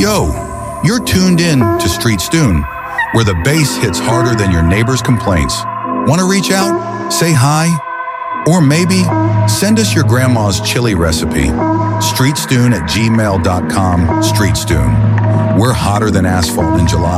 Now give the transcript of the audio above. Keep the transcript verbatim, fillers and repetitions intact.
go. You're tuned in to Street Stoon, where the bass hits harder than your neighbor's complaints. Want to reach out? Say hi? Or maybe send us your grandma's chili recipe. streetstoon at gmail dot com. Street Stoon. We're hotter than asphalt in July.